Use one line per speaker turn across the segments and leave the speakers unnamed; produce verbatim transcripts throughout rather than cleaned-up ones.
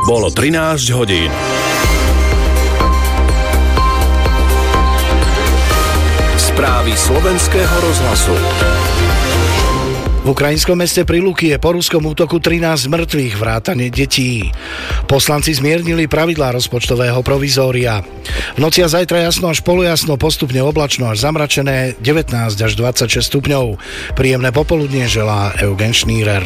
Bolo trinásť hodín. Správy slovenského rozhlasu.
V ukrajinskom meste Priluky je po ruskom útoku trinásť mŕtvych, vrátane detí. Poslanci zmiernili pravidlá rozpočtového provizória. V noci a zajtra jasno až polojasno, postupne oblačno až zamračené, devätnásť až dvadsaťšesť stupňov. Príjemné popoludnie želá Eugen Šnírer.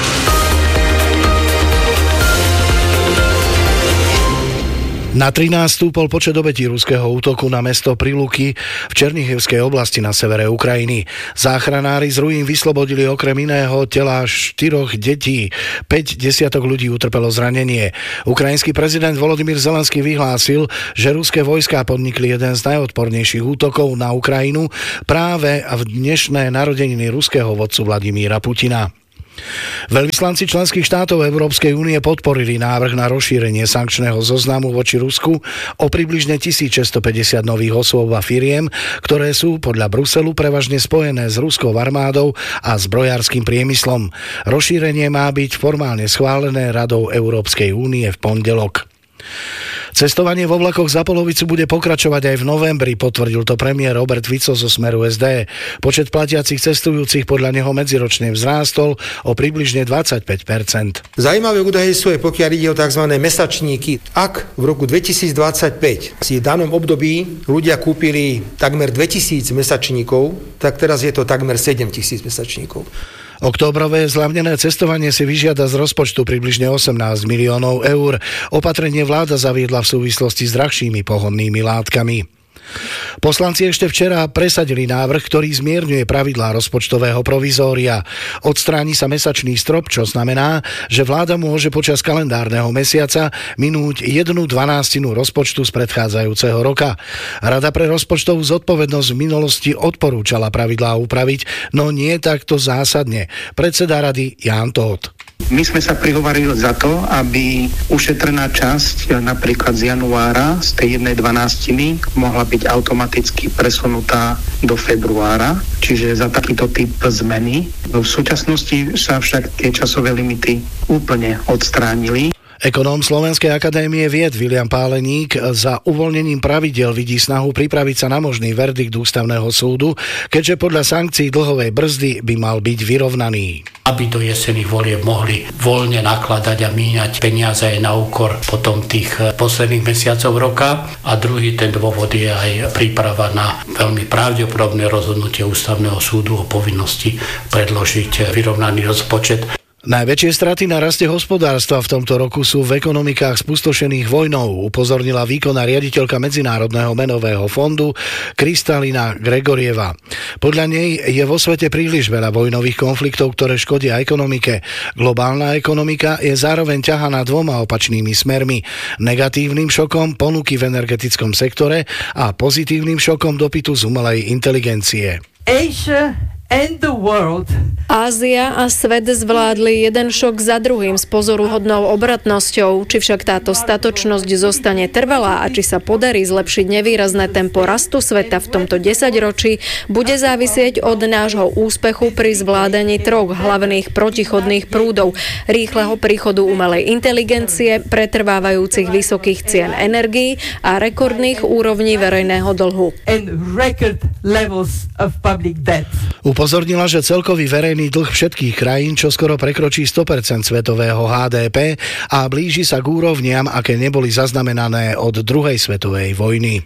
Na trinásť stúpol počet obetí ruského útoku na mesto Priluky v Černihivskej oblasti na severe Ukrajiny. Záchranári z ruín vyslobodili okrem iného telá štyroch detí. Päť desiatok ľudí utrpelo zranenie. Ukrajinský prezident Volodymyr Zelenský vyhlásil, že ruské vojská podnikli jeden z najodpornejších útokov na Ukrajinu práve v dnešné narodeniny ruského vodcu Vladimíra Putina. Veľvyslanci členských štátov Európskej únie podporili návrh na rozšírenie sankčného zoznamu voči Rusku o približne tisícšesťstopäťdesiat nových osôb a firiem, ktoré sú podľa Bruselu prevažne spojené s ruskou armádou a zbrojárskym priemyslom. Rozšírenie má byť formálne schválené Radou Európskej únie v pondelok. Cestovanie vo vlakoch za polovicu bude pokračovať aj v novembri, potvrdil to premiér Robert Fico zo Smeru es dé. Počet platiacich cestujúcich podľa neho medziročne vzrástol o približne dvadsaťpäť percent.
Zaujímavé údaje sú aj pokiaľ ide o tzv. Mesačníky. Ak v roku dvetisícdvadsaťpäť si v danom období ľudia kúpili takmer dvetisíc mesačníkov, tak teraz je to takmer sedemtisíc mesačníkov.
Októbrové zľavnené cestovanie si vyžiada z rozpočtu približne osemnásť miliónov eur. Opatrenie vláda zaviedla v súvislosti s drahšími pohonnými látkami. Poslanci ešte včera presadili návrh, ktorý zmierňuje pravidlá rozpočtového provizória. Odstráni sa mesačný strop, čo znamená, že vláda môže počas kalendárneho mesiaca minúť jednu dvanástinu rozpočtu z predchádzajúceho roka. Rada pre rozpočtovú zodpovednosť v minulosti odporúčala pravidlá upraviť, no nie takto zásadne. Predseda rady Ján Tóth.
My sme sa prihovorili za to, aby ušetrená časť napríklad z januára z tej jednej dvanástiny mohla byť automaticky presunutá do februára, čiže za takýto typ zmeny. V súčasnosti sa však tie časové limity úplne odstránili.
Ekonóm Slovenskej akadémie vied Viliam Páleník za uvoľnením pravidiel vidí snahu pripraviť sa na možný verdikt ústavného súdu, keďže podľa sankcií dlhovej brzdy by mal byť vyrovnaný.
Aby do jesenných volieb mohli voľne nakladať a míňať peniaze aj na úkor potom tých posledných mesiacov roka. A druhý ten dôvod je aj príprava na veľmi pravdepodobné rozhodnutie ústavného súdu o povinnosti predložiť vyrovnaný rozpočet.
Najväčšie straty na raste hospodárstva v tomto roku sú v ekonomikách spustošených vojnou, upozornila výkonná riaditeľka Medzinárodného menového fondu Kristalina Gregorieva. Podľa nej je vo svete príliš veľa vojnových konfliktov, ktoré škodia ekonomike. Globálna ekonomika je zároveň ťahaná dvoma opačnými smermi. Negatívnym šokom ponuky v energetickom sektore a pozitívnym šokom dopytu z umelej inteligencie.
Asia and the world.
Ázia a svet zvládli jeden šok za druhým s pozoruhodnou obratnosťou. Či však táto statočnosť zostane trvalá a či sa podarí zlepšiť nevýrazné tempo rastu sveta v tomto desaťročí, bude závisieť od nášho úspechu pri zvládaní troch hlavných protichodných prúdov: rýchleho príchodu umelej inteligencie, pretrvávajúcich vysokých cien energií a rekordných úrovní verejného dlhu.
And record levels of public debt.
Upozornila, že celkový verejný dlh všetkých krajín čoskoro prekročí sto percent svetového há dé pé a blíži sa k úrovniam, aké neboli zaznamenané od druhej svetovej vojny.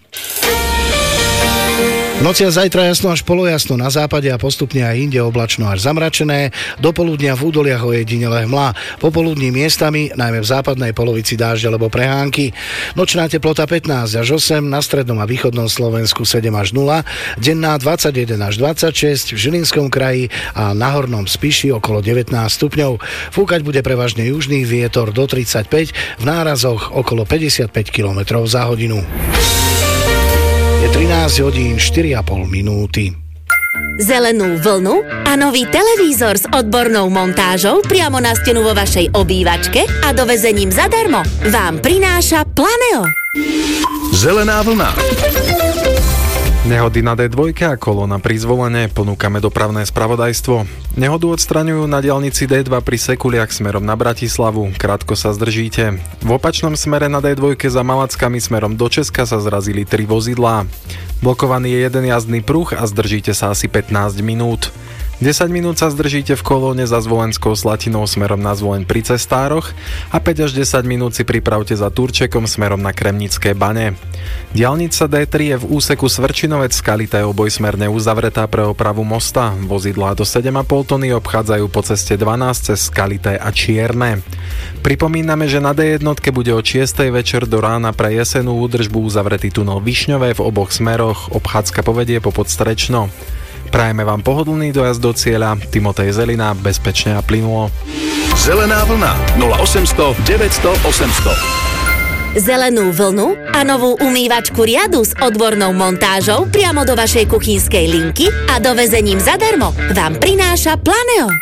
V noci a zajtra jasno až polojasno na západe a postupne aj inde oblačno až zamračené, do poludnia v údoliach ojedinele hmla, popoludní miestami, najmä v západnej polovici dážď alebo prehánky. Nočná teplota pätnásť až osem, na strednom a východnom Slovensku sedem až nula, denná dvadsaťjeden až dvadsaťšesť, v Žilinskom kraji a na Hornom Spiši okolo devätnásť stupňov. Fúkať bude prevažne južný vietor do tridsaťpäť, v nárazoch okolo päťdesiatpäť kilometrov za hodinu. Je trinásť hodín štyri a pol minúty.
Zelenú vlnu a nový televízor s odbornou montážou priamo na stenu vo vašej obývačke a dovezením zadarmo vám prináša Planeo.
Zelená vlna.
Nehody na dé dva a kolóna pri Zvolene, ponúkame dopravné spravodajstvo. Nehodu odstraňujú na diaľnici dé dva pri Sekuliach smerom na Bratislavu, krátko sa zdržíte. V opačnom smere na dé dva za Malackami smerom do Česka sa zrazili tri vozidlá. Blokovaný je jeden jazdný pruh a zdržíte sa asi pätnásť minút. desať minút sa zdržíte v kolóne za Zvolenskou Slatinou smerom na Zvoleň pri Cestároch a päť až desať minút si pripravte za Turčekom smerom na Kremnické Bane. Diaľnica dé tri je v úseku Svrčinovec Skalité obojsmerne uzavretá pre opravu mosta. Vozidlá do sedem a pol tony obchádzajú po ceste dvanásť cez Skalité a Čierne. Pripomíname, že na dé jedna bude od šiestej večer do rána pre jesenú údržbu uzavretý tunel Višňové v oboch smeroch. Obchádzka povedie po Podstrečno. Prajeme vám pohodlný dojazd do cieľa. Timotej Zelina, bezpečne a plynulo.
Zelená vlna nula osemsto deväťsto osemsto.
Zelenú vlnu a novú umývačku riadu s odbornou montážou priamo do vašej kuchynskej linky a dovezením zadarmo vám prináša Planeo.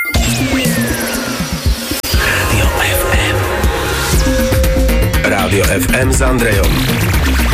Rádio ef em. Rádio ef em s Andrejom.